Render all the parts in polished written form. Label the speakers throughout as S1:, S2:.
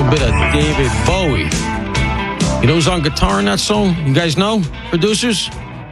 S1: little bit of David Bowie. You know who's on guitar in that song? You guys know? Producers?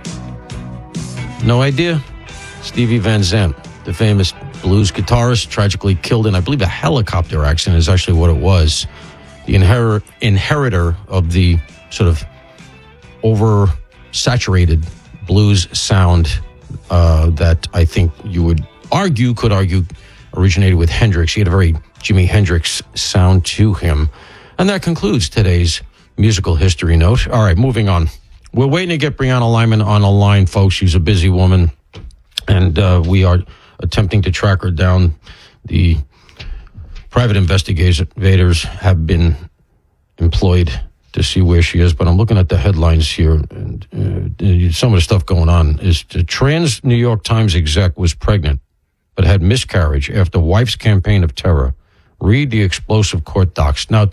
S1: No idea? Stevie Van Zandt, the famous blues guitarist, tragically killed in, I believe, a helicopter accident is actually what it was. The inheritor of the sort of oversaturated blues sound that I think could argue originated with Hendrix. He had a very Jimi Hendrix sound to him. And that concludes today's musical history note. All right, moving on. We're waiting to get Brianna Lyman on the line, folks. She's a busy woman, and we are attempting to track her down. The private investigators have been employed to see where she is, but I'm looking at the headlines here, and some of the stuff going on is the trans New York Times exec was pregnant, but had miscarriage after wife's campaign of terror. Read the explosive court docs. Now,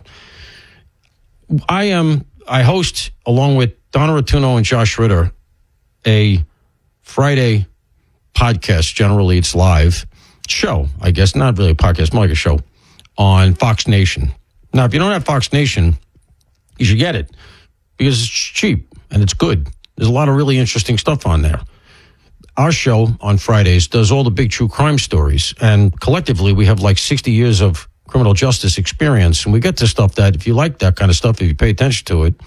S1: I host, along with Donna Rotuno and Josh Ritter, a Friday podcast. Generally, it's live show, I guess. Not really a podcast, more like a show on Fox Nation. Now, if you don't have Fox Nation, you should get it because it's cheap and it's good. There's a lot of really interesting stuff on there. Our show on Fridays does all the big true crime stories, and collectively we have like 60 years of criminal justice experience, and we get to stuff that, if you like that kind of stuff, if you pay attention to it,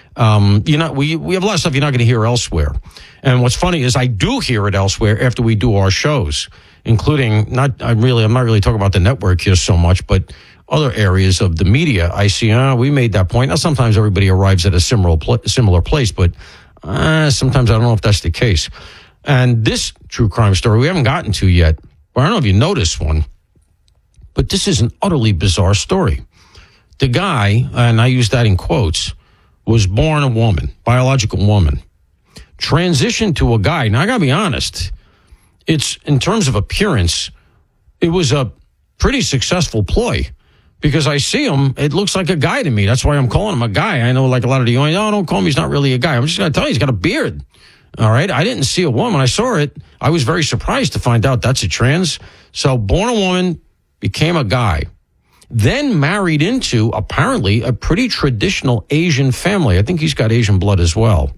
S1: we have a lot of stuff you're not going to hear elsewhere. And what's funny is I do hear it elsewhere after we do our shows, including I'm not really talking about the network here so much, but other areas of the media. I see, we made that point. Now, sometimes everybody arrives at a similar place, but sometimes I don't know if that's the case. And this true crime story we haven't gotten to yet, but I don't know if you noticed one, but this is an utterly bizarre story. The guy, and I use that in quotes, was born a woman, biological woman, transitioned to a guy. Now, I got to be honest, it's, in terms of appearance, it was a pretty successful ploy. Because I see him, it looks like a guy to me. That's why I'm calling him a guy. I know, like a lot of you, don't call him, he's not really a guy. I'm just going to tell you, he's got a beard. All right? I didn't see a woman. I saw it. I was very surprised to find out that's a trans. So, born a woman, became a guy. Then married into, apparently, a pretty traditional Asian family. I think he's got Asian blood as well.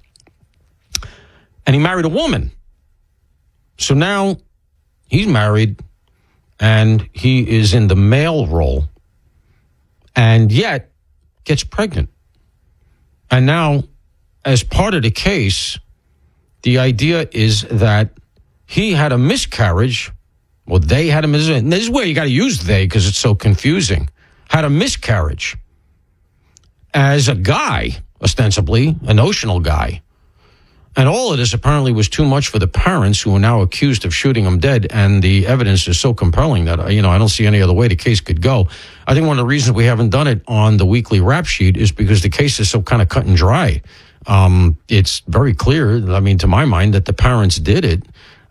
S1: And he married a woman. So now, he's married, and he is in the male role. And yet gets pregnant. And now, as part of the case, the idea is that he had a miscarriage. Well, they had a miscarriage. And this is where you got to use they because it's so confusing. Had a miscarriage as a guy, ostensibly, a notional guy. And all of this apparently was too much for the parents who are now accused of shooting him dead. And the evidence is so compelling that, I don't see any other way the case could go. I think one of the reasons we haven't done it on the weekly rap sheet is because the case is so kind of cut and dry. It's very clear, to my mind, that the parents did it.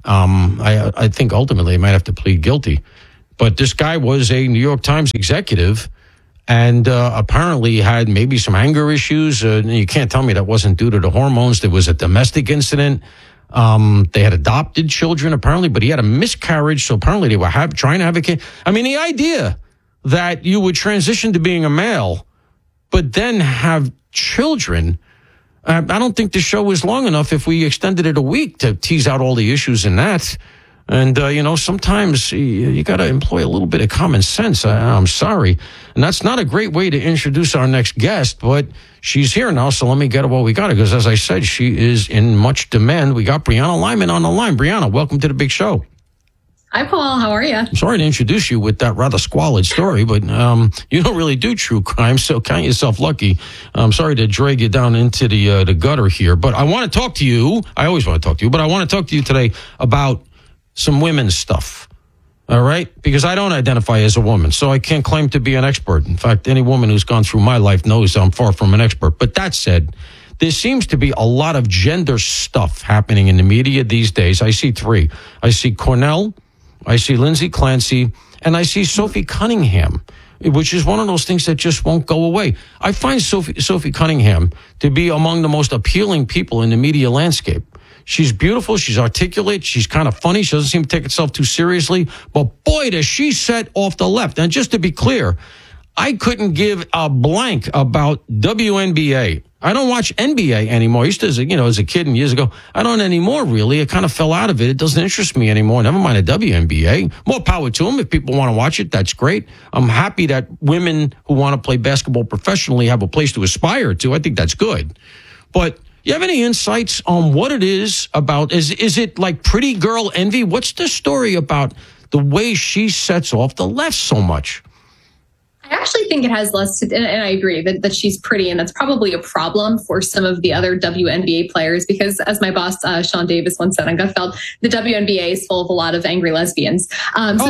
S1: I think ultimately they might have to plead guilty. But this guy was a New York Times executive and apparently had maybe some anger issues. You can't tell me that wasn't due to the hormones. There was a domestic incident. They had adopted children, apparently, but he had a miscarriage, so apparently they were trying to have a kid. The idea that you would transition to being a male, but then have children, I don't think the show was long enough if we extended it a week to tease out all the issues in that. And, sometimes you got to employ a little bit of common sense. I'm sorry. And that's not a great way to introduce our next guest, but she's here now, so let me get her what we got her. Because as I said, she is in much demand. We got Brianna Lyman on the line. Brianna, welcome to the big show.
S2: Hi, Paul. How are you?
S1: I'm sorry to introduce you with that rather squalid story, but you don't really do true crime, so count yourself lucky. I'm sorry to drag you down into the gutter here, but I want to talk to you. I always want to talk to you, but I want to talk to you today about some women's stuff, all right? Because I don't identify as a woman, so I can't claim to be an expert. In fact, any woman who's gone through my life knows I'm far from an expert. But that said, there seems to be a lot of gender stuff happening in the media these days. I see three. I see Cornell, I see Lindsay Clancy, and I see Sophie Cunningham, which is one of those things that just won't go away. I find Sophie Cunningham to be among the most appealing people in the media landscape. She's beautiful. She's articulate. She's kind of funny. She doesn't seem to take herself too seriously. But boy, does she set off the left. And just to be clear, I couldn't give a blank about WNBA. I don't watch NBA anymore. I used to, as a kid and years ago. I don't anymore, really. I kind of fell out of it. It doesn't interest me anymore. Never mind a WNBA. More power to them. If people want to watch it, that's great. I'm happy that women who want to play basketball professionally have a place to aspire to. I think that's good. But you have any insights on what it is about? Is it like pretty girl envy? What's the story about the way she sets off the left so much?
S2: I actually think it has less to, and I agree that she's pretty, and that's probably a problem for some of the other WNBA players because, as my boss Sean Davis once said on Gutfeld, the WNBA is full of a lot of angry lesbians. So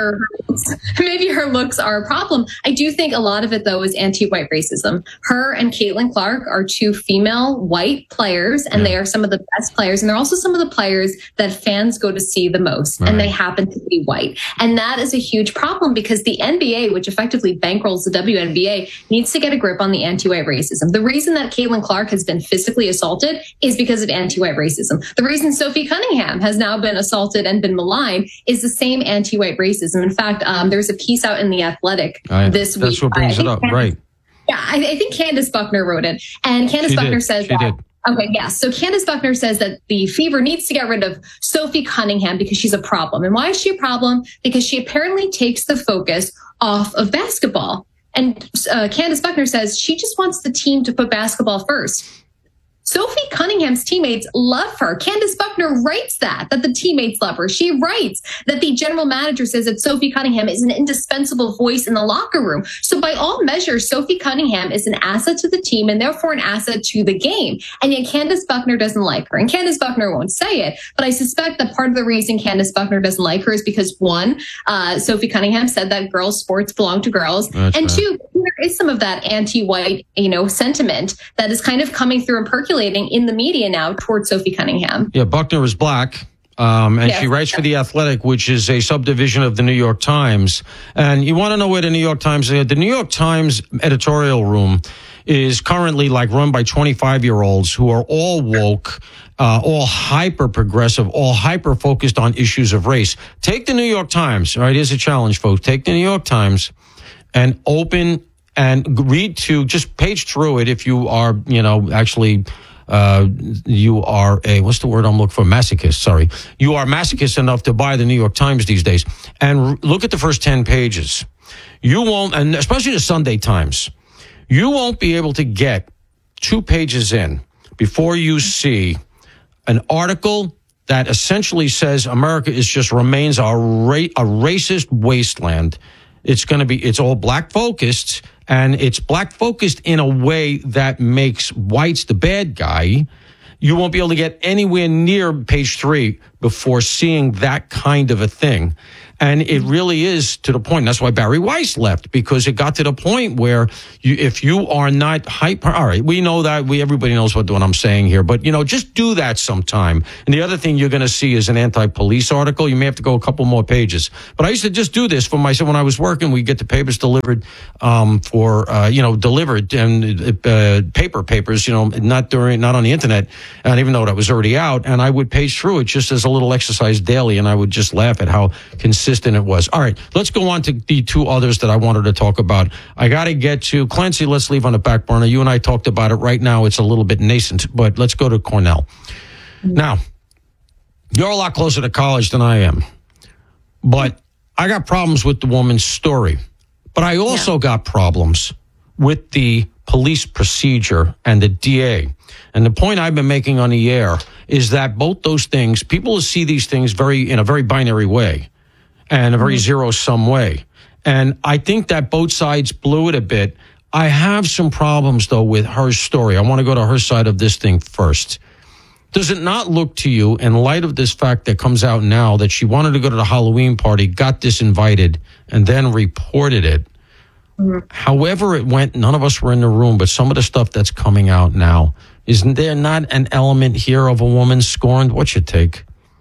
S2: maybe her looks are a problem. I do think a lot of it, though, is anti-white racism. Her and Caitlin Clark are two female white players, and they are some of the best players, and they're also some of the players that fans go to see the most, and they happen to be white. And that is a huge problem because the NBA, which effectively bankrolls the WNBA, needs to get a grip on the anti-white racism. The reason that Caitlin Clark has been physically assaulted is because of anti-white racism. The reason Sophie Cunningham has now been assaulted and been maligned is the same anti-white racism. In fact, there's a piece out in The Athletic this week.
S1: That's what brings it up, right?
S2: Yeah, I think Candace Buckner wrote it. And Candace Buckner says that. Okay, yes. So Candace Buckner says that the Fever needs to get rid of Sophie Cunningham because she's a problem. And why is she a problem? Because she apparently takes the focus off of basketball. And Candace Buckner says she just wants the team to put basketball first. Sophie Cunningham's teammates love her. Candace Buckner writes that the teammates love her. She writes that the general manager says that Sophie Cunningham is an indispensable voice in the locker room. So by all measures, Sophie Cunningham is an asset to the team and therefore an asset to the game. And yet Candace Buckner doesn't like her. And Candace Buckner won't say it, but I suspect that part of the reason Candace Buckner doesn't like her is because, one, Sophie Cunningham said that girls' sports belong to girls. That's and right. Two, there is some of that anti-white, sentiment that is kind of coming through and percolating in the media now towards Sophie Cunningham.
S1: Yeah, Buckner is black. And she writes for The Athletic, which is a subdivision of the New York Times. And you want to know where the New York Times is? The New York Times editorial room is currently run by 25-year-olds who are all woke, all hyper-progressive, all hyper-focused on issues of race. Take the New York Times. All right, here's a challenge, folks. Take the New York Times and open and read just page through it if you are, you are what's the word I'm looking for? Masochist, sorry. You are masochist enough to buy the New York Times these days. And look at the first 10 pages. You won't, and especially the Sunday Times, you won't be able to get 2 pages in before you see an article that essentially says America remains a racist wasteland. It's all black focused, and it's black focused in a way that makes whites the bad guy. You won't be able to get anywhere near page 3 before seeing that kind of a thing. And it really is to the point. That's why Barry Weiss left, because it got to the point where if you are not hyper, all right, we know that everybody knows what I'm saying here, but just do that sometime. And the other thing you're going to see is an anti-police article. You may have to go a couple more pages, but I used to just do this for myself when I was working. We get the papers delivered, delivered and papers, not on the internet. And even though that was already out, and I would page through it just as a little exercise daily, and I would just laugh at how consistent it was. All right, let's go on to the 2 others that I wanted to talk about. I got to get to Clancy. Let's leave on the back burner. You and I talked about it. Right now, it's a little bit nascent, but let's go to Cornell. Now, you're a lot closer to college than I am, but I got problems with the woman's story. But I also got problems with the police procedure and the DA. And the point I've been making on the air is that both those things, people see these things in a very binary way and a very zero-sum way. And I think that both sides blew it a bit. I have some problems, though, with her story. I want to go to her side of this thing first. Does it not look to you, in light of this fact that comes out now, that she wanted to go to the Halloween party, got disinvited, and then reported it? However it went, none of us were in the room, but some of the stuff that's coming out now, isn't there not an element here of a woman scorned? What's your take?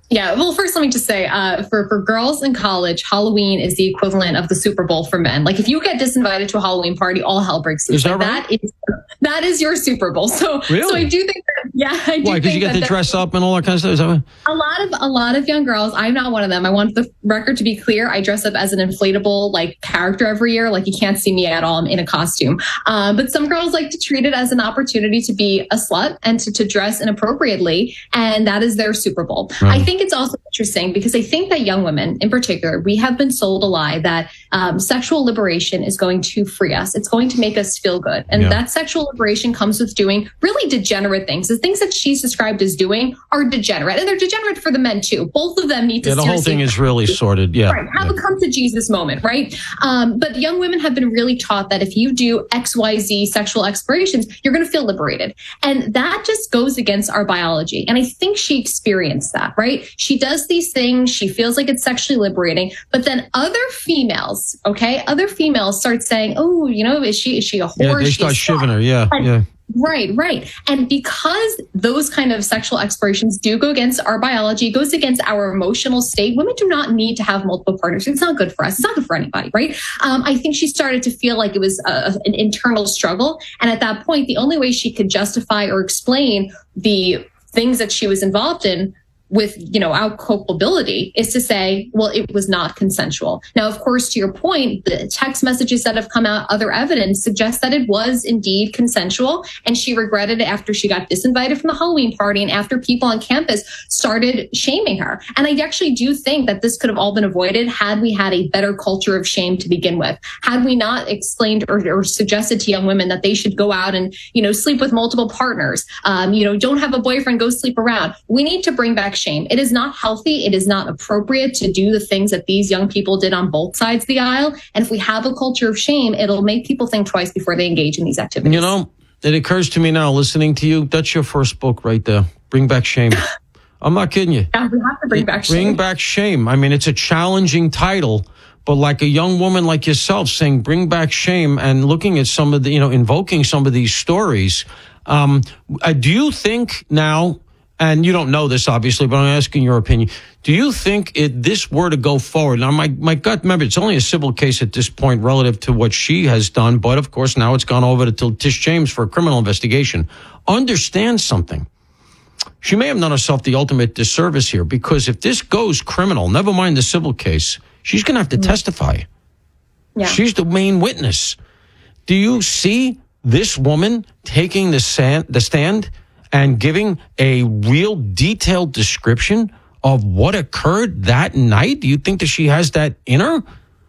S2: Yeah, well, first, let me just say, for girls in college, Halloween is the equivalent of the Super Bowl for men. Like, if you get disinvited to a Halloween party, all hell breaks loose.
S1: Is that right?
S2: That is your Super Bowl. So,
S1: really?
S2: So I do think that, yeah, I do.
S1: Why? Because you get to dress up and all that kind of stuff? Is that right?
S2: A lot of young girls, I'm not one of them. I want the record to be clear. I dress up as an inflatable, like, character every year. Like, you can't see me at all. I'm in a costume. But some girls like to treat it as an opportunity to be a slut and to dress inappropriately. And that is their Super Bowl. Right. I think it's also interesting because I think that young women in particular, we have been sold a lie that sexual liberation is going to free us. It's going to make us feel good. And that sexual liberation comes with doing really degenerate things. The things that she's described as doing are degenerate. And they're degenerate for the men too. Both of them need to
S1: the whole thing is really sorted. Yeah.
S2: Right. Have a come to Jesus moment, right? But young women have been really taught that if you do XYZ sexual explorations, you're going to feel liberated. And that just goes against our biology. And I think she experienced that, right? She does these things. She feels like it's sexually liberating. But then other females start saying, oh, is she a whore?
S1: Yeah, they start shivving her. Yeah.
S2: Right. And because those kind of sexual explorations do go against our biology, goes against our emotional state, women do not need to have multiple partners. It's not good for us. It's not good for anybody, right? I think she started to feel like it was an internal struggle. And at that point, the only way she could justify or explain the things that she was involved in with, out culpability is to say, well, it was not consensual. Now, of course, to your point, the text messages that have come out, other evidence suggests that it was indeed consensual. And she regretted it after she got disinvited from the Halloween party and after people on campus started shaming her. And I actually do think that this could have all been avoided had we had a better culture of shame to begin with. Had we not explained or suggested to young women that they should go out and, sleep with multiple partners, don't have a boyfriend, go sleep around. We need to bring back shame. It is not healthy. It is not appropriate to do the things that these young people did on both sides of the aisle. And if we have a culture of shame, it'll make people think twice before they engage in these activities.
S1: It occurs to me now, listening to you, that's your first book right there. Bring Back Shame. I'm not kidding you.
S2: Yeah, we have to bring back shame.
S1: Bring Back Shame. I mean, it's a challenging title, but like a young woman like yourself saying, bring back shame and looking at some of the, invoking some of these stories. Do you think now, and you don't know this, obviously, but I'm asking your opinion. Do you think this were to go forward? Now, my gut, remember, it's only a civil case at this point relative to what she has done. But, of course, now it's gone over to Tish James for a criminal investigation. Understand something. She may have done herself the ultimate disservice here because if this goes criminal, never mind the civil case, she's going to have to testify. Yeah. She's the main witness. Do you see this woman taking the stand and giving a real detailed description of what occurred that night? Do you think that she has that in her?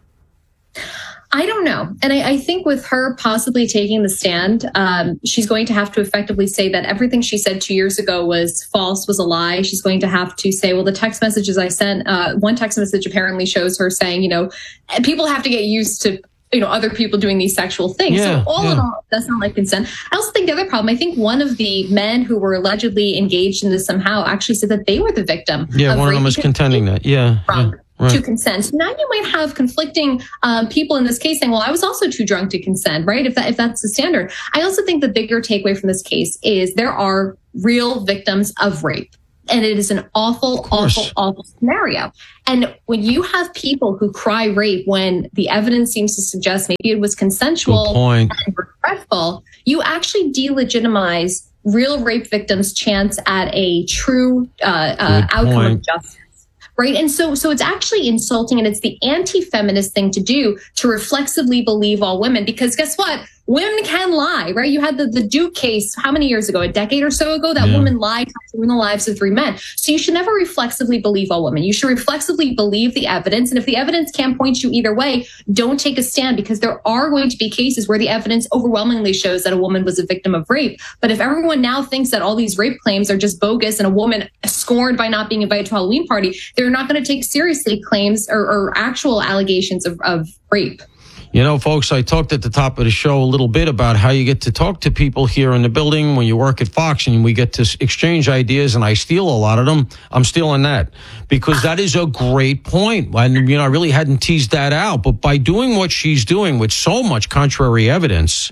S2: I don't know. And I think with her possibly taking the stand, she's going to have to effectively say that everything she said 2 years ago was false, was a lie. She's going to have to say, well, the text messages I sent, one text message apparently shows her saying, people have to get used to other people doing these sexual things. Yeah, so all in all, that's not like consent. I also think the other problem, I think one of the men who were allegedly engaged in this somehow actually said that they were the victim.
S1: Yeah, one of them was contending that.
S2: To consent. So now you might have conflicting people in this case saying, well, I was also too drunk to consent, right? If that's the standard. I also think the bigger takeaway from this case is there are real victims of rape. And it is an awful scenario. And when you have people who cry rape when the evidence seems to suggest maybe it was consensual and regretful, you actually delegitimize real rape victims' chance at a true outcome of justice. Right. And so it's actually insulting, and it's the anti-feminist thing to do to reflexively believe all women, because guess what? Women can lie, right? You had the Duke case, how many years ago? A decade or so ago, that woman lied to ruin the lives of 3 men. So you should never reflexively believe all women. You should reflexively believe the evidence. And if the evidence can't point you either way, don't take a stand, because there are going to be cases where the evidence overwhelmingly shows that a woman was a victim of rape. But if everyone now thinks that all these rape claims are just bogus and a woman scorned by not being invited to a Halloween party, they're not going to take seriously claims or actual allegations of rape.
S1: Folks, I talked at the top of the show a little bit about how you get to talk to people here in the building when you work at Fox, and we get to exchange ideas, and I steal a lot of them. I'm stealing that because that is a great point. And, I really hadn't teased that out. But by doing what she's doing with so much contrary evidence,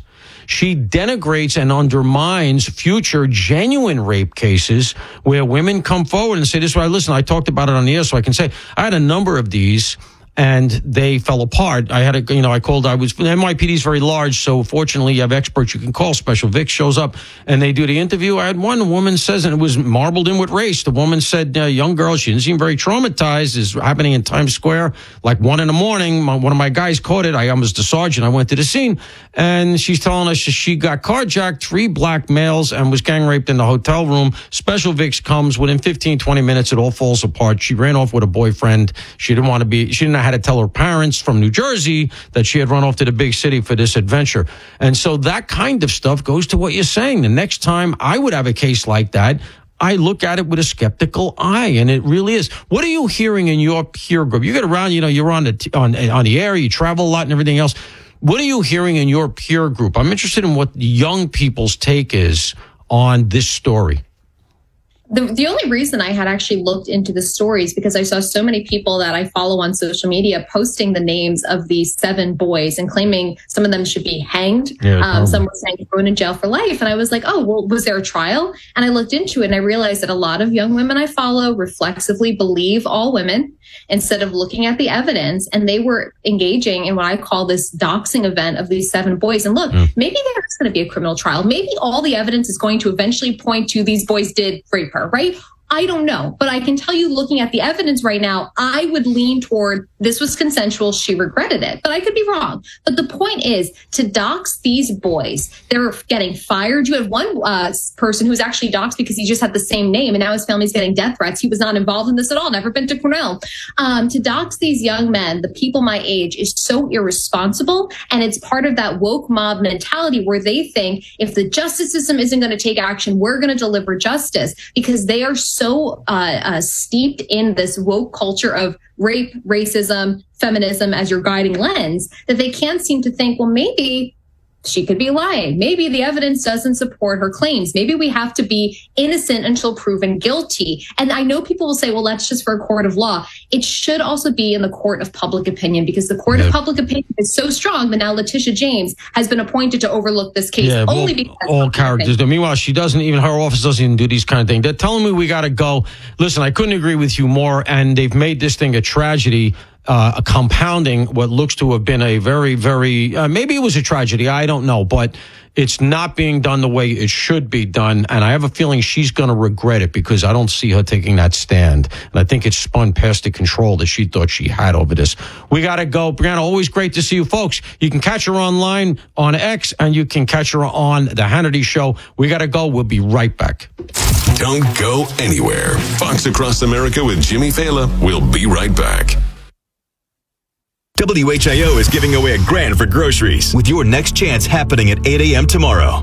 S1: She denigrates and undermines future genuine rape cases where women come forward and say, this is why, listen, I talked about it on the air, so I can say I had a number of these. And they fell apart. I NYPD is very large, so fortunately you have experts you can call. Special Vic shows up and they do the interview. I had one woman says, and it was marbled in with race. The woman said, young girl, she didn't seem very traumatized. Is happening in Times Square, like 1 a.m. One of my guys caught it. I was the sergeant. I went to the scene and she's telling us she got carjacked, 3 black males, and was gang raped in the hotel room. Special Vic comes within 15, 20 minutes. It all falls apart. She ran off with a boyfriend. She didn't know how to tell her parents from New Jersey that she had run off to the big city for this adventure. And so that kind of stuff goes to what you're saying. The next time I would have a case like that, I look at it with a skeptical eye, and it really is. What are you hearing in your peer group? You get around, you're on the air, you travel a lot and everything else. What are you hearing in your peer group? I'm interested in what young people's take is on this story.
S2: The only reason I had actually looked into the stories because I saw so many people that I follow on social media posting the names of these 7 boys and claiming some of them should be hanged. Some were saying thrown in jail for life. And I was like, oh, well, was there a trial? And I looked into it and I realized that a lot of young women I follow reflexively believe all women instead of looking at the evidence. And they were engaging in what I call this doxing event of these 7 boys. And look, maybe there's going to be a criminal trial. Maybe all the evidence is going to eventually point to these boys did rape her, right? I don't know, but I can tell you looking at the evidence right now, I would lean toward this was consensual. She regretted it, but I could be wrong. But the point is to dox these boys. They're getting fired. You have one person who's actually doxed because he just had the same name and now his family's getting death threats. He was not involved in this at all. Never been to Cornell. To dox these young men, the people my age, is so irresponsible. And it's part of that woke mob mentality where they think if the justice system isn't going to take action, we're going to deliver justice because they are so steeped in this woke culture of rape, racism, feminism as your guiding lens that they can't seem to think, well, maybe she could be lying. Maybe the evidence doesn't support her claims. Maybe we have to be innocent until proven guilty. And I know people will say, well, that's just for a court of law. It should also be in the court of public opinion because the court of public opinion is so strong that now Letitia James has been appointed to overlook this case only because
S1: all characters do. Meanwhile, she doesn't even, her office doesn't even do these kind of things. They're telling me we got to go. Listen, I couldn't agree with you more. And they've made this thing a tragedy. Compounding what looks to have been a very, very, maybe it was a tragedy. I don't know, but it's not being done the way it should be done. And I have a feeling she's going to regret it because I don't see her taking that stand. And I think it's spun past the control that she thought she had over this. We got to go. Brianna, always great to see you folks. You can catch her online on X and you can catch her on the Hannity Show. We got to go. We'll be right back.
S3: Don't go anywhere. Fox Across America with Jimmy Fallon. We'll be right back.
S4: WHIO is giving away $1,000 for groceries with your next chance happening at 8 a.m. tomorrow.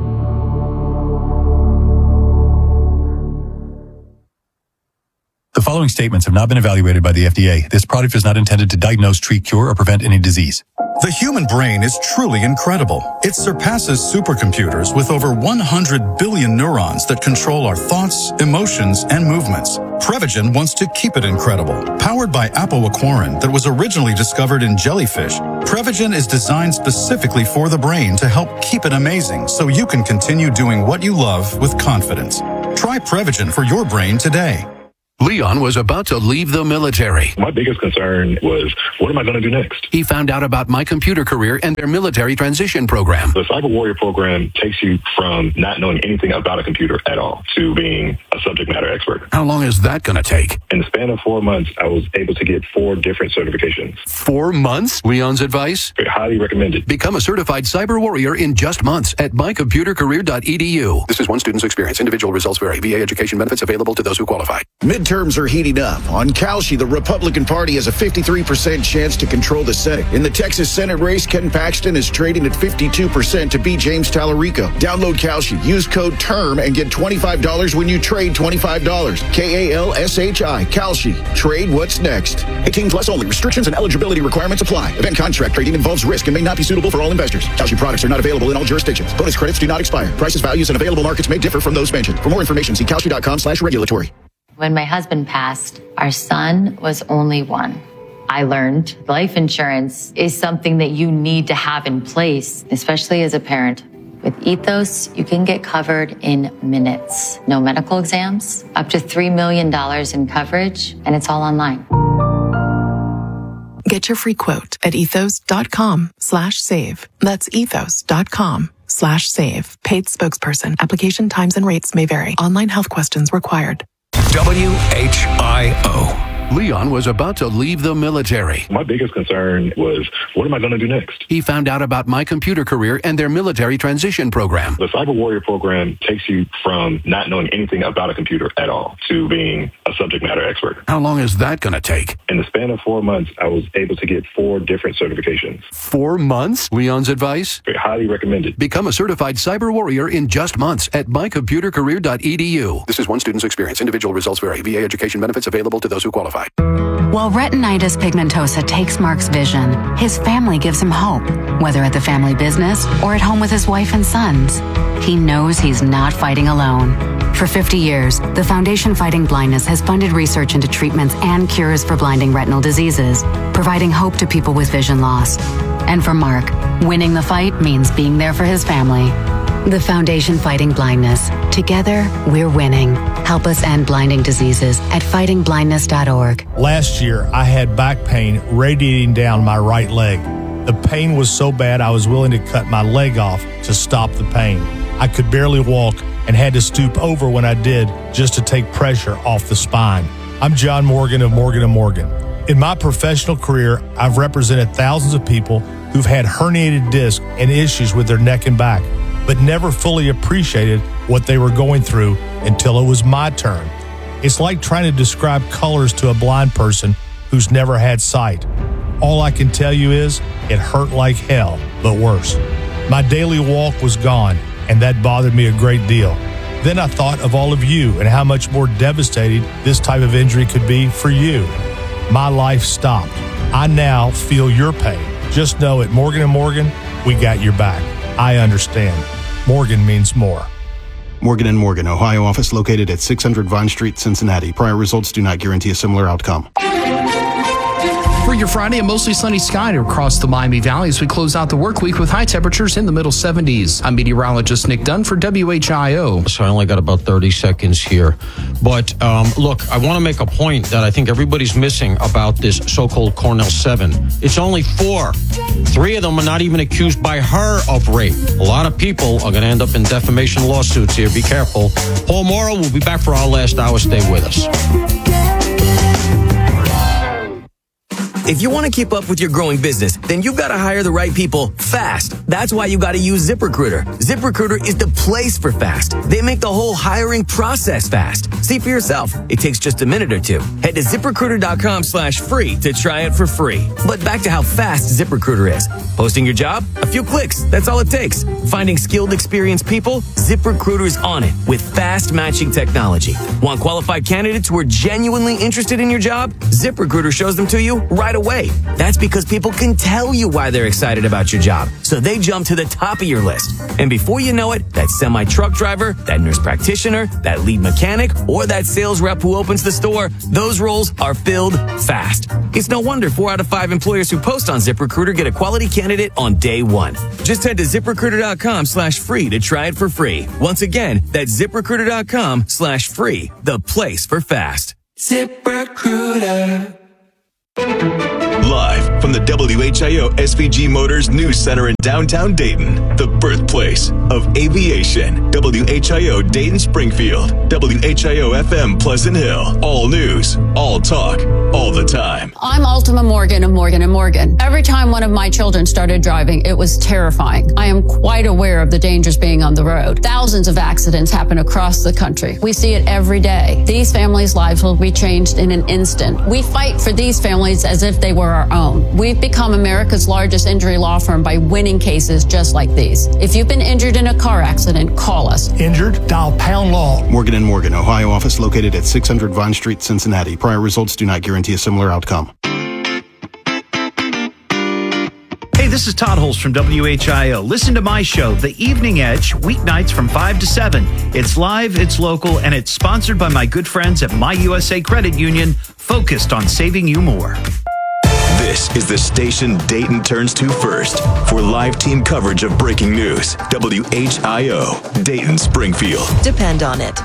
S5: The following statements have not been evaluated by the FDA. This product is not intended to diagnose, treat, cure, or prevent any disease.
S6: The human brain is truly incredible. It surpasses supercomputers with over 100 billion neurons that control our thoughts, emotions, and movements. Prevagen wants to keep it incredible. Powered by apoaquarin that was originally discovered in jellyfish, Prevagen is designed specifically for the brain to help keep it amazing so you can continue doing what you love with confidence. Try Prevagen for your brain today.
S7: Leon was about to leave the military.
S8: My biggest concern was, what am I going to do next?
S7: He found out about My Computer Career and their military transition program.
S8: The Cyber Warrior program takes you from not knowing anything about a computer at all to being a subject matter expert.
S7: How long is that going to take?
S8: In the span of 4 months, I was able to get 4 different certifications.
S7: 4 months? Leon's advice?
S8: Highly recommended.
S7: Become a certified cyber warrior in just months at mycomputercareer.edu. This is one student's experience. Individual results vary. VA education benefits available to those who qualify.
S9: Midterms are heating up. On Kalshi, the Republican Party has a 53% chance to control the Senate. In the Texas Senate race, Ken Paxton is trading at 52% to beat James Tallarico. Download Kalshi. Use code TERM and get $25 when you trade $25. KALSHI. Kalshi. Trade what's next. 18 plus only. Restrictions and eligibility requirements apply. Event contract trading involves risk and may not be suitable for all investors. Kalshi products are not available in all jurisdictions. Bonus credits do not expire. Prices, values, and available markets may differ from those mentioned. For more information, see kalshi.com/regulatory.
S10: When my husband passed, our son was only 1. I learned life insurance is something that you need to have in place, especially as a parent. With Ethos, you can get covered in minutes. No medical exams, up to $3 million in coverage, and it's all online.
S11: Get your free quote at ethos.com/save. That's ethos.com/save. Paid spokesperson. Application times and rates may vary. Online health questions required.
S7: WHIO. Leon was about to leave the military.
S8: My biggest concern was, what am I going to do next?
S7: He found out about My Computer Career and their military transition program.
S8: The Cyber Warrior program takes you from not knowing anything about a computer at all to being a subject matter expert.
S7: How long is that going to take?
S8: In the span of 4 months, I was able to get 4 different certifications.
S7: 4 months? Leon's advice?
S8: Highly recommended.
S7: Become a certified cyber warrior in just months at mycomputercareer.edu. This is one student's experience. Individual results vary. VA education benefits available to those who qualify.
S12: While retinitis pigmentosa takes Mark's vision, his family gives him hope, whether at the family business or at home with his wife and sons. He knows he's not fighting alone. For 50 years, the Foundation Fighting Blindness has funded research into treatments and cures for blinding retinal diseases, providing hope to people with vision loss. And for Mark, winning the fight means being there for his family. The Foundation Fighting Blindness. Together, we're winning. Help us end blinding diseases at fightingblindness.org.
S13: Last year, I had back pain radiating down my right leg. The pain was so bad I was willing to cut my leg off to stop the pain. I could barely walk and had to stoop over when I did just to take pressure off the spine. I'm John Morgan of Morgan & Morgan. In my professional career, I've represented thousands of people who've had herniated discs and issues with their neck and back, but never fully appreciated what they were going through until it was my turn. It's like trying to describe colors to a blind person who's never had sight. All I can tell you is it hurt like hell, but worse. My daily walk was gone, and that bothered me a great deal. Then I thought of all of you and how much more devastating this type of injury could be for you. My life stopped. I now feel your pain. Just know at Morgan & Morgan, we got your back. I understand. Morgan means more.
S14: Morgan & Morgan, Ohio office located at 600 Vine Street, Cincinnati. Prior results do not guarantee a similar outcome.
S15: For your Friday, a mostly sunny sky across the Miami Valley as we close out the work week with high temperatures in the middle 70s. I'm meteorologist Nick Dunn for WHIO.
S1: So I only got about 30 seconds here. But look, I want to make a point that I think everybody's missing about this so-called Cornell 7. It's only 4. 3 of them are not even accused by her of rape. A lot of people are going to end up in defamation lawsuits here. Be careful. Paul Morrow will be back for our last hour. Stay with us.
S16: If you want to keep up with your growing business, then you've got to hire the right people fast. That's why you got to use ZipRecruiter. ZipRecruiter is the place for fast. They make the whole hiring process fast. See for yourself. It takes just a minute or two. Head to ZipRecruiter.com/free to try it for free. But back to how fast ZipRecruiter is. Posting your job? A few clicks. That's all it takes. Finding skilled, experienced people? ZipRecruiter is on it with fast matching technology. Want qualified candidates who are genuinely interested in your job? ZipRecruiter shows them to you right away. That's because people can tell you why they're excited about your job, so they jump to the top of your list. And before you know it, that semi-truck driver, that nurse practitioner, that lead mechanic, or that sales rep who opens the store, those roles are filled fast. It's no wonder 4 out of 5 employers who post on ZipRecruiter get a quality candidate on day one. Just head to ZipRecruiter.com/free to try it for free. Once again, that's ZipRecruiter.com/free, the place for fast.
S17: ZipRecruiter.
S4: Live from the WHIO SVG Motors News Center in downtown Dayton, the birthplace of aviation. WHIO Dayton Springfield, WHIO FM Pleasant Hill. All news, all talk, all the time.
S18: I'm Ultima Morgan of Morgan & Morgan. Every time one of my children started driving, it was terrifying. I am quite aware of the dangers being on the road. Thousands of accidents happen across the country. We see it every day. These families' lives will be changed in an instant. We fight for these families as if they were our own. We've become America's largest injury law firm by winning cases just like these. If you've been injured in a car accident, call us.
S13: Injured? Dial pound law.
S14: Morgan & Morgan, Ohio office located at 600 Vine Street, Cincinnati. Prior results do not guarantee a similar outcome.
S19: Hey, this is Todd Holst from WHIO. Listen to my show, The Evening Edge, weeknights from 5 to 7. It's live, it's local, and it's sponsored by my good friends at My USA Credit Union, focused on saving you more.
S4: This is the station Dayton turns to first for live team coverage of breaking news. WHIO, Dayton, Springfield.
S20: Depend on it.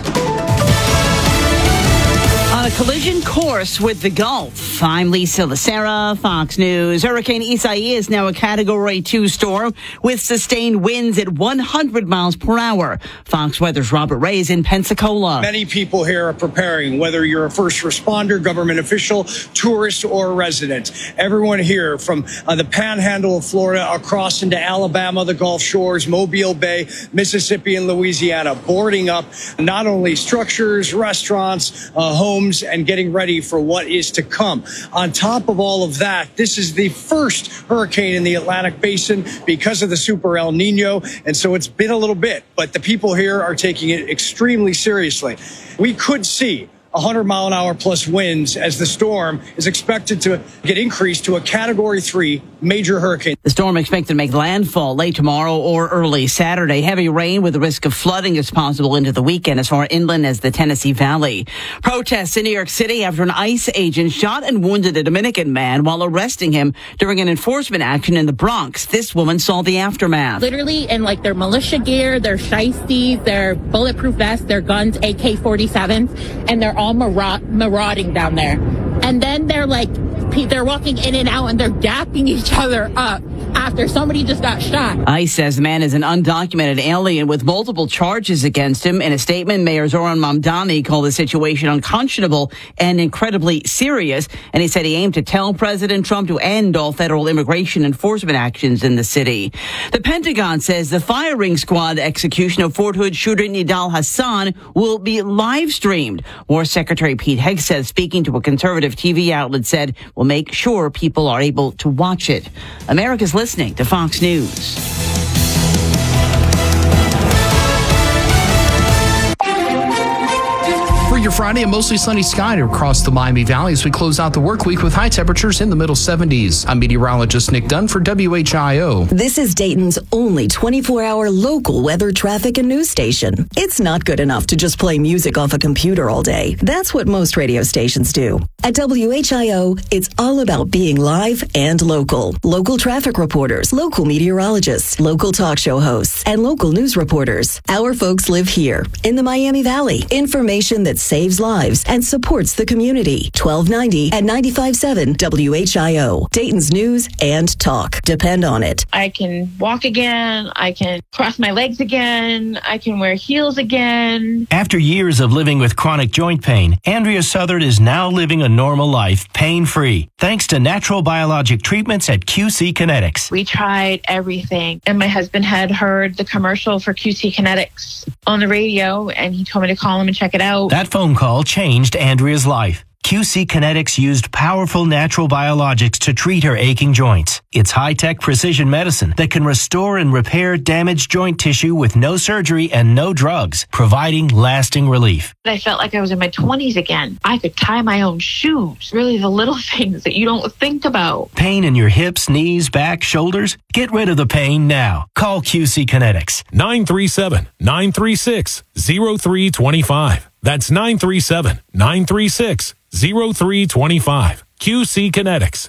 S21: On a collision course with the Gulf, I'm Lisa Lacera, Fox News. Hurricane Isaias is now a Category 2 storm with sustained winds at 100 miles per hour. Fox Weather's Robert Ray is in Pensacola.
S22: Many people here are preparing, whether you're a first responder, government official, tourist, or resident. Everyone here from the panhandle of Florida across into Alabama, the Gulf Shores, Mobile Bay, Mississippi, and Louisiana, boarding up not only structures, restaurants, homes, and getting ready for what is to come. On top of all of that, this is the first hurricane in the Atlantic Basin because of the Super El Nino, and so it's been a little bit, but the people here are taking it extremely seriously. We could see 100-mile-an-hour plus winds as the storm is expected to get increased to a Category 3 major hurricane.
S21: The storm expected to make landfall late tomorrow or early Saturday. Heavy rain with the risk of flooding is possible into the weekend as far inland as the Tennessee Valley. Protests in New York City after an ICE agent shot and wounded a Dominican man while arresting him during an enforcement action in the Bronx. This woman saw the aftermath.
S23: Literally in like their militia gear, their shiesties, their bulletproof vests, their guns, AK-47s, and they're all marauding down there. And then they're walking in and out and they're dapping each other up after somebody just got shot.
S21: ICE says the man is an undocumented alien with multiple charges against him. In a statement, Mayor Zoran Mamdani called the situation unconscionable and incredibly serious. And he said he aimed to tell President Trump to end all federal immigration enforcement actions in the city. The Pentagon says the firing squad execution of Fort Hood shooter Nidal Hassan will be live streamed. War Secretary Pete Hegseth, speaking to a conservative TV outlet, said we'll make sure people are able to watch it. America's listening to Fox News.
S15: For your Friday, a mostly sunny sky across the Miami Valley as we close out the work week with high temperatures in the middle 70s. I'm meteorologist Nick Dunn for WHIO.
S20: This is Dayton's only 24-hour local weather, traffic, and news station. It's not good enough to just play music off a computer all day. That's what most radio stations do. At WHIO, it's all about being live and local. Local traffic reporters, local meteorologists, local talk show hosts, and local news reporters. Our folks live here in the Miami Valley. Information that saves lives and supports the community. 1290 and 95.7 WHIO. Dayton's news and talk. Depend on it.
S24: I can walk again. I can cross my legs again. I can wear heels again.
S25: After years of living with chronic joint pain, Andrea Southard is now living a normal life, pain-free, thanks to natural biologic treatments at QC Kinetics.
S24: We tried everything, and my husband had heard the commercial for QC Kinetics on the radio, and he told me to call him and check it out.
S25: That phone call changed Andrea's life. QC Kinetics used powerful natural biologics to treat her aching joints. It's high-tech precision medicine that can restore and repair damaged joint tissue with no surgery and no drugs, providing lasting relief.
S24: I felt like I was in my 20s again. I could tie my own shoes. Really the little things that you don't think about.
S25: Pain in your hips, knees, back, shoulders? Get rid of the pain now. Call QC Kinetics.
S26: 937-936-0325. That's 937-936-0325. QC Kinetics,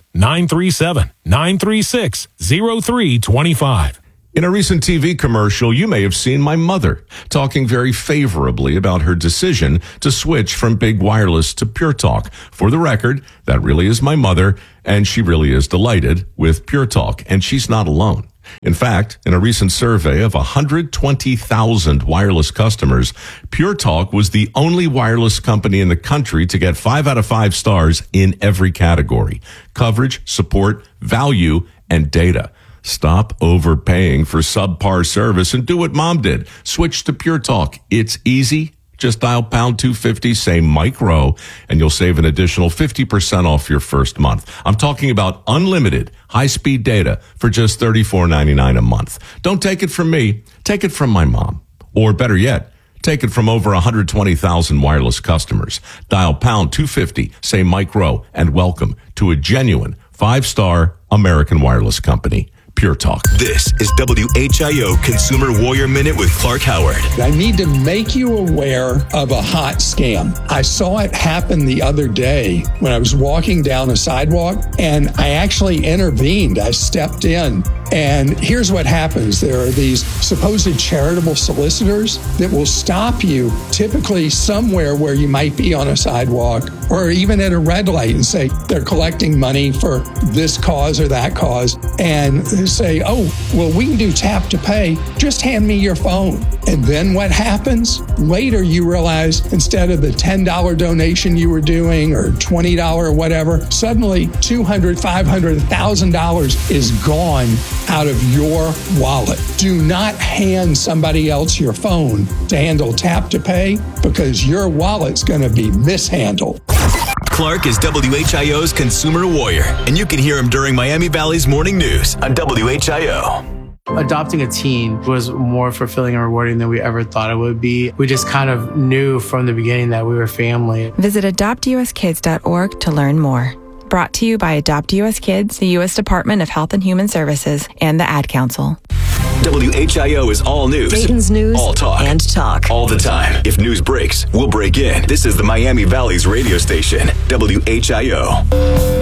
S26: 937-936-0325.
S27: In a recent TV commercial, you may have seen my mother talking very favorably about her decision to switch from Big Wireless to Pure Talk. For the record, that really is my mother, and she really is delighted with Pure Talk, and she's not alone. In fact, in a recent survey of 120,000 wireless customers, Pure Talk was the only wireless company in the country to get 5 out of 5 stars in every category: coverage, support, value, and data. Stop overpaying for subpar service and do what Mom did. Switch to Pure Talk. It's easy. Just dial pound 250, say Mike Rowe, and you'll save an additional 50% off your first month. I'm talking about unlimited high-speed data for just $34.99 a month. Don't take it from me. Take it from my mom. Or better yet, take it from over 120,000 wireless customers. Dial pound 250, say Mike Rowe, and welcome to a genuine 5-star American wireless company. Pure Talk.
S4: This is WHIO Consumer Warrior Minute with Clark Howard.
S2: I need to make you aware of a hot scam. I saw it happen the other day when I was walking down a sidewalk, and I actually intervened. I stepped in. And here's what happens. There are these supposed charitable solicitors that will stop you typically somewhere where you might be on a sidewalk or even at a red light and say they're collecting money for this cause or that cause, and say, oh, well, we can do tap to pay. Just hand me your phone. And then what happens? Later you realize instead of the $10 donation you were doing or $20 or whatever, suddenly $200, $500, $1,000 is gone out of your wallet. Do not hand somebody else your phone to handle tap to pay, because your wallet's going to be mishandled.
S4: Clark is WHIO's Consumer Warrior, and you can hear him during Miami Valley's Morning News on WHIO.
S3: Adopting a teen was more fulfilling and rewarding than we ever thought it would be. We just kind of knew from the beginning that we were family.
S5: Visit adoptuskids.org to learn more. Brought to you by Adopt US Kids, the U.S. Department of Health and Human Services, and the Ad Council.
S4: WHIO is all news.
S20: Dayton's news
S4: all talk.
S20: And talk.
S4: All the time. If news breaks, we'll break in. This is the Miami Valley's radio station, WHIO.